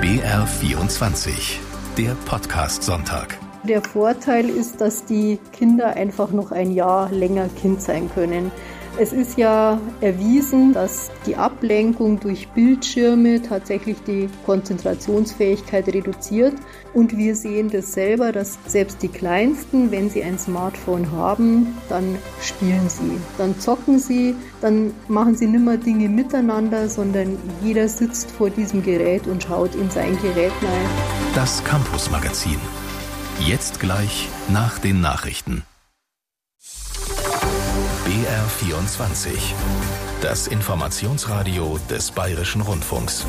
BR24, der Podcast-Sonntag. Der Vorteil ist, dass die Kinder einfach noch ein Jahr länger Kind sein können. Es ist ja erwiesen, dass die Ablenkung durch Bildschirme tatsächlich die Konzentrationsfähigkeit reduziert. Und wir sehen das selber, dass selbst die Kleinsten, wenn sie ein Smartphone haben, dann spielen sie, dann zocken sie, dann machen sie nicht mehr Dinge miteinander, sondern jeder sitzt vor diesem Gerät und schaut in sein Gerät rein. Das Campus-Magazin. Jetzt gleich nach den Nachrichten. BR24, das Informationsradio des Bayerischen Rundfunks.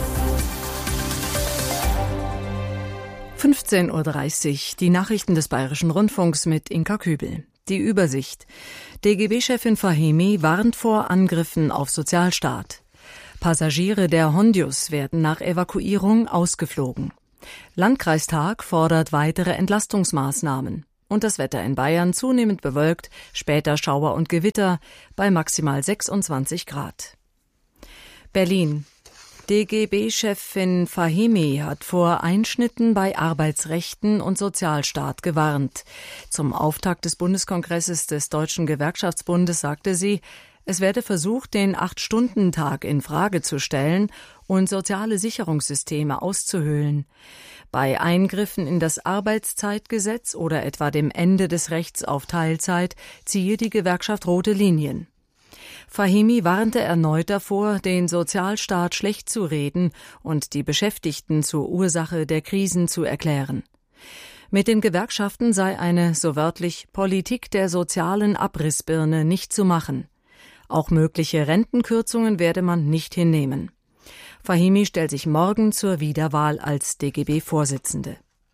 15:30 Uhr, die Nachrichten des Bayerischen Rundfunks mit Inka Kübel. Die Übersicht. DGB-Chefin Fahimi warnt vor Angriffen auf Sozialstaat. Passagiere der Hondius werden nach Evakuierung ausgeflogen. Landkreistag fordert weitere Entlastungsmaßnahmen. Und das Wetter in Bayern zunehmend bewölkt, später Schauer und Gewitter bei maximal 26 Grad. Berlin. DGB-Chefin Fahimi hat vor Einschnitten bei Arbeitsrechten und Sozialstaat gewarnt. Zum Auftakt des Bundeskongresses des Deutschen Gewerkschaftsbundes sagte sie, es werde versucht, den 8-Stunden-Tag in Frage zu stellen und soziale Sicherungssysteme auszuhöhlen. Bei Eingriffen in das Arbeitszeitgesetz oder etwa dem Ende des Rechts auf Teilzeit ziehe die Gewerkschaft rote Linien. Fahimi warnte erneut davor, den Sozialstaat schlecht zu reden und die Beschäftigten zur Ursache der Krisen zu erklären. Mit den Gewerkschaften sei eine, so wörtlich, Politik der sozialen Abrissbirne nicht zu machen. Auch mögliche Rentenkürzungen werde man nicht hinnehmen. Fahimi stellt sich morgen zur Wiederwahl als DGB-Vorsitzende.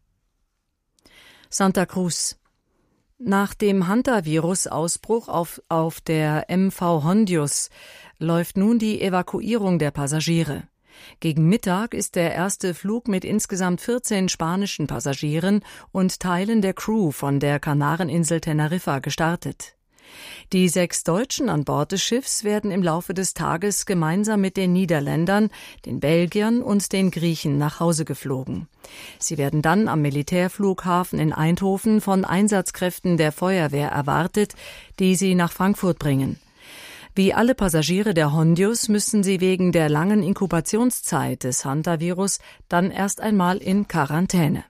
Santa Cruz. Nach dem Hantavirus-Ausbruch auf der MV Hondius läuft nun die Evakuierung der Passagiere. Gegen Mittag ist der erste Flug mit insgesamt 14 spanischen Passagieren und Teilen der Crew von der Kanareninsel Teneriffa gestartet. Die 6 Deutschen an Bord des Schiffs werden im Laufe des Tages gemeinsam mit den Niederländern, den Belgiern und den Griechen nach Hause geflogen. Sie werden dann am Militärflughafen in Eindhoven von Einsatzkräften der Feuerwehr erwartet, die sie nach Frankfurt bringen. Wie alle Passagiere der Hondius müssen sie wegen der langen Inkubationszeit des Hantavirus dann erst einmal in Quarantäne.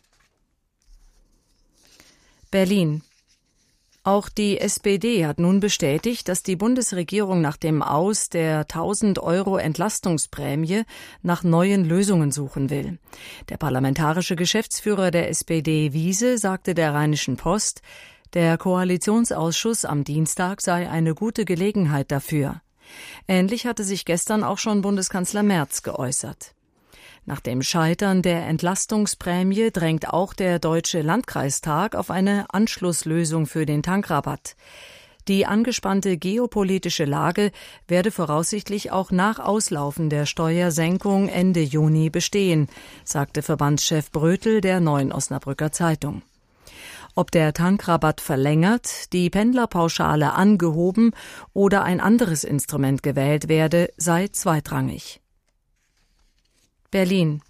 Berlin. Auch die SPD hat nun bestätigt, dass die Bundesregierung nach dem Aus der 1.000 € Entlastungsprämie nach neuen Lösungen suchen will. Der parlamentarische Geschäftsführer der SPD, Wiese, sagte der Rheinischen Post, der Koalitionsausschuss am Dienstag sei eine gute Gelegenheit dafür. Ähnlich hatte sich gestern auch schon Bundeskanzler Merz geäußert. Nach dem Scheitern der Entlastungsprämie drängt auch der Deutsche Landkreistag auf eine Anschlusslösung für den Tankrabatt. Die angespannte geopolitische Lage werde voraussichtlich auch nach Auslaufen der Steuersenkung Ende Juni bestehen, sagte Verbandschef Brötel der Neuen Osnabrücker Zeitung. Ob der Tankrabatt verlängert, die Pendlerpauschale angehoben oder ein anderes Instrument gewählt werde, sei zweitrangig. Berlin.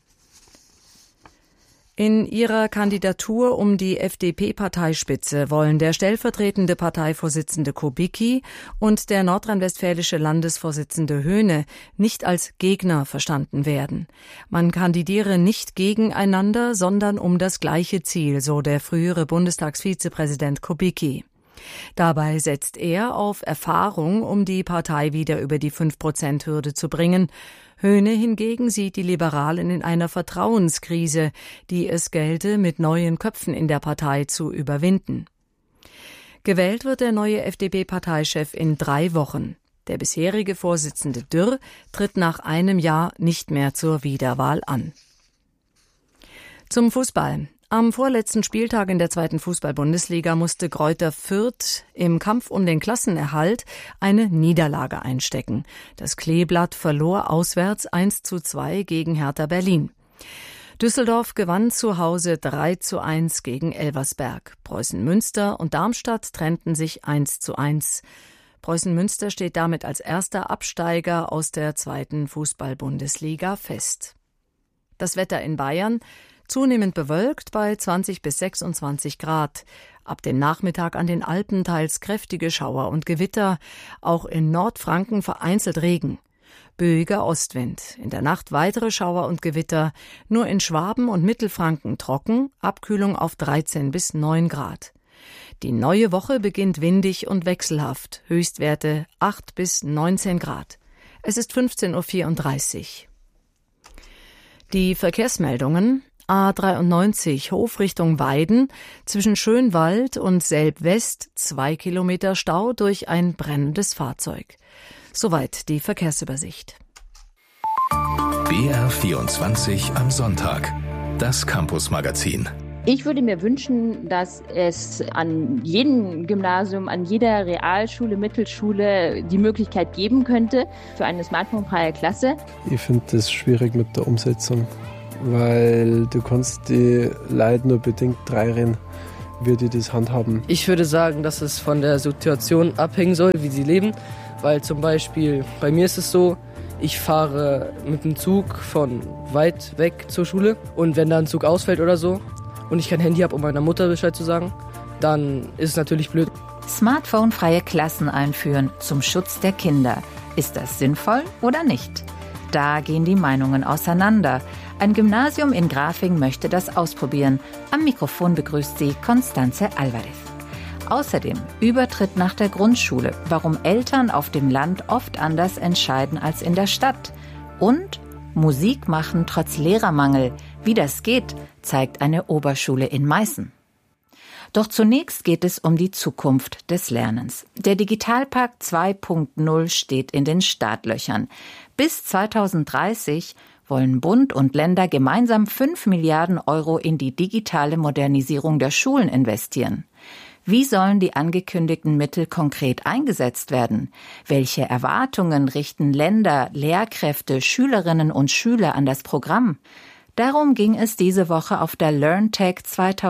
In ihrer Kandidatur um die FDP-Parteispitze wollen der stellvertretende Parteivorsitzende Kubicki und der nordrhein-westfälische Landesvorsitzende Höhne nicht als Gegner verstanden werden. Man kandidiere nicht gegeneinander, sondern um das gleiche Ziel, so der frühere Bundestagsvizepräsident Kubicki. Dabei setzt er auf Erfahrung, um die Partei wieder über die 5%-Hürde zu bringen. Höhne hingegen sieht die Liberalen in einer Vertrauenskrise, die es gelte, mit neuen Köpfen in der Partei zu überwinden. Gewählt wird der neue FDP-Parteichef in 3 Wochen. Der bisherige Vorsitzende Dürr tritt nach einem Jahr nicht mehr zur Wiederwahl an. Zum Fußball. Am vorletzten Spieltag in der 2. Fußball-Bundesliga musste Greuther Fürth im Kampf um den Klassenerhalt eine Niederlage einstecken. Das Kleeblatt verlor auswärts 1:2 gegen Hertha Berlin. Düsseldorf gewann zu Hause 3:1 gegen Elversberg. Preußen Münster und Darmstadt trennten sich 1:1. Preußen Münster steht damit als erster Absteiger aus der 2. Fußball-Bundesliga fest. Das Wetter in Bayern zunehmend bewölkt bei 20 bis 26 Grad. Ab dem Nachmittag an den Alpen teils kräftige Schauer und Gewitter. Auch in Nordfranken vereinzelt Regen. Böiger Ostwind. In der Nacht weitere Schauer und Gewitter. Nur in Schwaben und Mittelfranken trocken. Abkühlung auf 13 bis 9 Grad. Die neue Woche beginnt windig und wechselhaft. Höchstwerte 8 bis 19 Grad. Es ist 15.34 Uhr. Die Verkehrsmeldungen. A93 Hof Richtung Weiden, zwischen Schönwald und Selb-West 2 Kilometer Stau durch ein brennendes Fahrzeug. Soweit die Verkehrsübersicht. BR24 am Sonntag. Das Campus-Magazin. Ich würde mir wünschen, dass es an jedem Gymnasium, an jeder Realschule, Mittelschule die Möglichkeit geben könnte für eine smartphonefreie Klasse. Ich finde das schwierig mit der Umsetzung, weil du kannst die Leute nur bedingt reinreden, wie die das handhaben. Ich würde sagen, dass es von der Situation abhängen soll, wie sie leben, weil zum Beispiel bei mir ist es so, ich fahre mit dem Zug von weit weg zur Schule und wenn da ein Zug ausfällt oder so und ich kein Handy habe, um meiner Mutter Bescheid zu sagen, dann ist es natürlich blöd. Smartphone-freie Klassen einführen zum Schutz der Kinder. Ist das sinnvoll oder nicht? Da gehen die Meinungen auseinander. Ein Gymnasium in Grafing möchte das ausprobieren. Am Mikrofon begrüßt sie Constanze Alvarez. Außerdem Übertritt nach der Grundschule, warum Eltern auf dem Land oft anders entscheiden als in der Stadt. Und Musik machen trotz Lehrermangel. Wie das geht, zeigt eine Oberschule in Meißen. Doch zunächst geht es um die Zukunft des Lernens. Der Digitalpakt 2.0 steht in den Startlöchern. Bis 2030 wollen Bund und Länder gemeinsam 5 Milliarden Euro in die digitale Modernisierung der Schulen investieren. Wie sollen die angekündigten Mittel konkret eingesetzt werden? Welche Erwartungen richten Länder, Lehrkräfte, Schülerinnen und Schüler an das Programm? Darum ging es diese Woche auf der LearnTech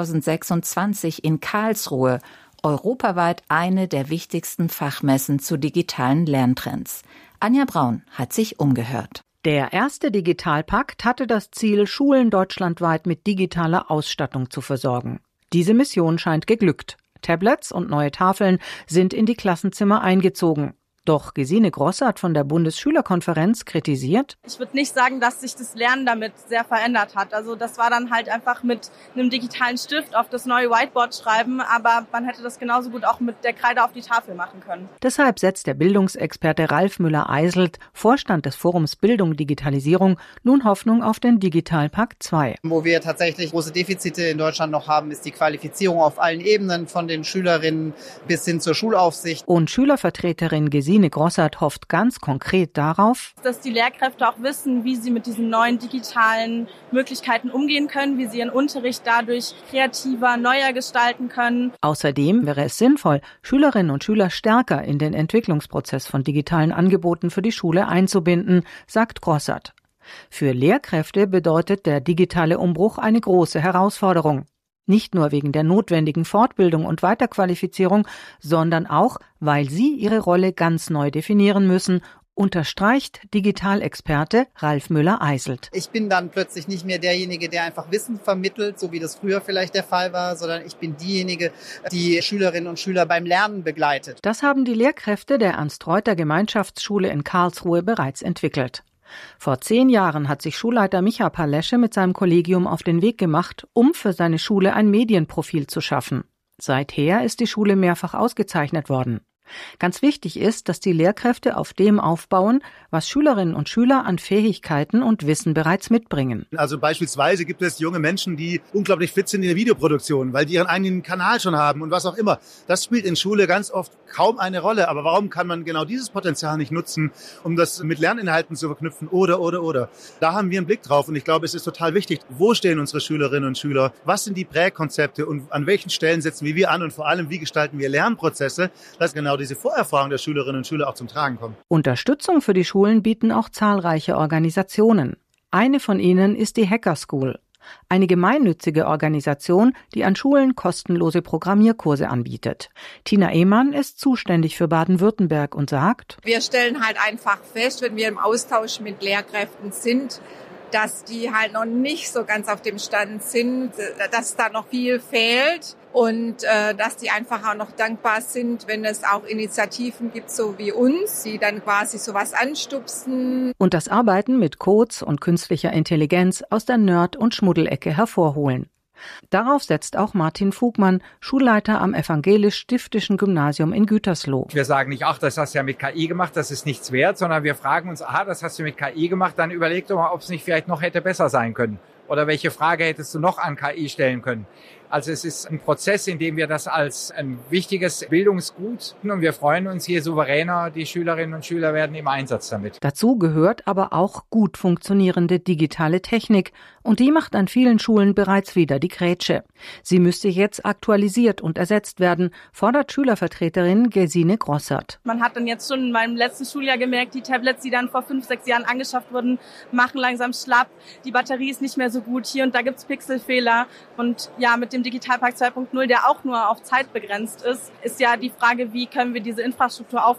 2026 in Karlsruhe, europaweit eine der wichtigsten Fachmessen zu digitalen Lerntrends. Anja Braun hat sich umgehört. Der erste Digitalpakt hatte das Ziel, Schulen deutschlandweit mit digitaler Ausstattung zu versorgen. Diese Mission scheint geglückt. Tablets und neue Tafeln sind in die Klassenzimmer eingezogen. Doch Gesine Grossart von der Bundesschülerkonferenz kritisiert: Ich würde nicht sagen, dass sich das Lernen damit sehr verändert hat. Also das war dann halt einfach mit einem digitalen Stift auf das neue Whiteboard schreiben, aber man hätte das genauso gut auch mit der Kreide auf die Tafel machen können. Deshalb setzt der Bildungsexperte Ralf Müller-Eiselt, Vorstand des Forums Bildung Digitalisierung, nun Hoffnung auf den Digitalpakt 2. Wo wir tatsächlich große Defizite in Deutschland noch haben, ist die Qualifizierung auf allen Ebenen, von den Schülerinnen bis hin zur Schulaufsicht. Und Schülervertreterin Gesine Grossart hofft ganz konkret darauf, dass die Lehrkräfte auch wissen, wie sie mit diesen neuen digitalen Möglichkeiten umgehen können, wie sie ihren Unterricht dadurch kreativer, neuer gestalten können. Außerdem wäre es sinnvoll, Schülerinnen und Schüler stärker in den Entwicklungsprozess von digitalen Angeboten für die Schule einzubinden, sagt Grossart. Für Lehrkräfte bedeutet der digitale Umbruch eine große Herausforderung. Nicht nur wegen der notwendigen Fortbildung und Weiterqualifizierung, sondern auch, weil sie ihre Rolle ganz neu definieren müssen, unterstreicht Digitalexperte Ralf Müller-Eiselt. Ich bin dann plötzlich nicht mehr derjenige, der einfach Wissen vermittelt, so wie das früher vielleicht der Fall war, sondern ich bin diejenige, die Schülerinnen und Schüler beim Lernen begleitet. Das haben die Lehrkräfte der Ernst-Reuter-Gemeinschaftsschule in Karlsruhe bereits entwickelt. Vor 10 Jahren hat sich Schulleiter Micha Palesche mit seinem Kollegium auf den Weg gemacht, um für seine Schule ein Medienprofil zu schaffen. Seither ist die Schule mehrfach ausgezeichnet worden. Ganz wichtig ist, dass die Lehrkräfte auf dem aufbauen, was Schülerinnen und Schüler an Fähigkeiten und Wissen bereits mitbringen. Also beispielsweise gibt es junge Menschen, die unglaublich fit sind in der Videoproduktion, weil die ihren eigenen Kanal schon haben und was auch immer. Das spielt in Schule ganz oft kaum eine Rolle. Aber warum kann man genau dieses Potenzial nicht nutzen, um das mit Lerninhalten zu verknüpfen? Oder. Da haben wir einen Blick drauf und ich glaube, es ist total wichtig, wo stehen unsere Schülerinnen und Schüler? Was sind die Prägkonzepte und an welchen Stellen setzen wir an und vor allem, wie gestalten wir Lernprozesse, dass genau diese Vorerfahrung der Schülerinnen und Schüler auch zum Tragen kommt. Unterstützung für die Schulen bieten auch zahlreiche Organisationen. Eine von ihnen ist die Hacker School, eine gemeinnützige Organisation, die an Schulen kostenlose Programmierkurse anbietet. Tina Ehmann ist zuständig für Baden-Württemberg und sagt: Wir stellen halt einfach fest, wenn wir im Austausch mit Lehrkräften sind, dass die halt noch nicht so ganz auf dem Stand sind, dass da noch viel fehlt und dass die einfach auch noch dankbar sind, wenn es auch Initiativen gibt, so wie uns, die dann quasi sowas anstupsen. Und das Arbeiten mit Codes und künstlicher Intelligenz aus der Nerd- und Schmuddelecke hervorholen. Darauf setzt auch Martin Fugmann, Schulleiter am Evangelisch-Stiftischen Gymnasium in Gütersloh. Wir sagen nicht, ach, das hast du ja mit KI gemacht, das ist nichts wert, sondern wir fragen uns, aha, das hast du mit KI gemacht, dann überleg doch mal, ob es nicht vielleicht noch hätte besser sein können. Oder welche Frage hättest du noch an KI stellen können? Also es ist ein Prozess, in dem wir das als ein wichtiges Bildungsgut und wir freuen uns, je souveräner die Schülerinnen und Schüler werden im Einsatz damit. Dazu gehört aber auch gut funktionierende digitale Technik und die macht an vielen Schulen bereits wieder die Grätsche. Sie müsste jetzt aktualisiert und ersetzt werden, fordert Schülervertreterin Gesine Grossert. Man hat dann jetzt schon in meinem letzten Schuljahr gemerkt, die Tablets, die dann vor 5-6 Jahren angeschafft wurden, machen langsam schlapp. Die Batterie ist nicht mehr so gut. Hier und da gibt's Pixelfehler. Und ja, mit dem Digitalpakt 2.0, der auch nur auf Zeit begrenzt ist ja die Frage, wie können wir diese Infrastruktur aufbauen.